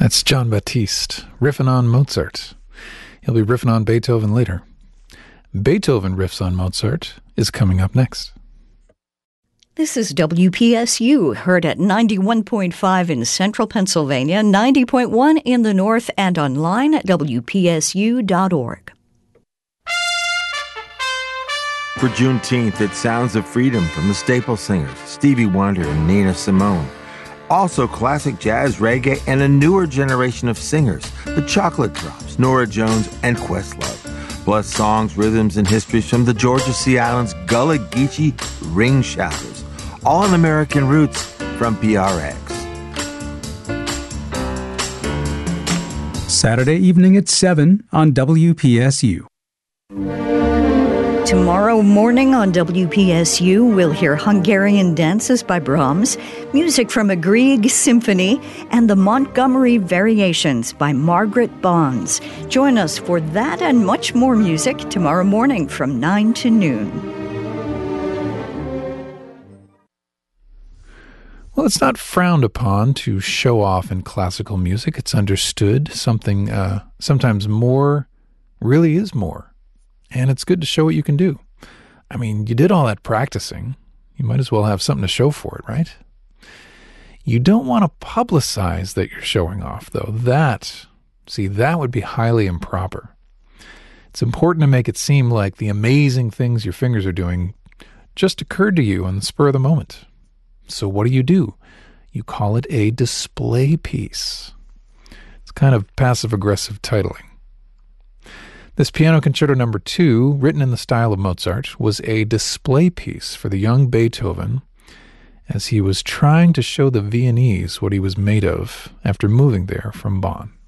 That's John Batiste, riffing on Mozart. He'll be riffing on Beethoven later. Beethoven riffs on Mozart is coming up next. This is WPSU, heard at 91.5 in central Pennsylvania, 90.1 in the north, and online at WPSU.org. For Juneteenth, it's Sounds of Freedom from the Staple Singers, Stevie Wonder and Nina Simone. Also classic jazz, reggae, and a newer generation of singers, the Chocolate Drops, Norah Jones, and Questlove. Plus songs, rhythms, and histories from the Georgia Sea Islands Gullah Geechee Ring Shouters. All in American roots from PRX. Saturday evening at 7 on WPSU. Tomorrow morning on WPSU, we'll hear Hungarian dances by Brahms, music from a Grieg symphony, and the Montgomery Variations by Margaret Bonds. Join us for that and much more music tomorrow morning from 9 to noon. Well, it's not frowned upon to show off in classical music. It's understood. Sometimes more really is more. And it's good to show what you can do. I mean, you did all that practicing. You might as well have something to show for it, right? You don't want to publicize that you're showing off, though. That would be highly improper. It's important to make it seem like the amazing things your fingers are doing just occurred to you on the spur of the moment. So what do? You call it a display piece. It's kind of passive-aggressive titling. This Piano Concerto No. 2, written in the style of Mozart, was a display piece for the young Beethoven as he was trying to show the Viennese what he was made of after moving there from Bonn.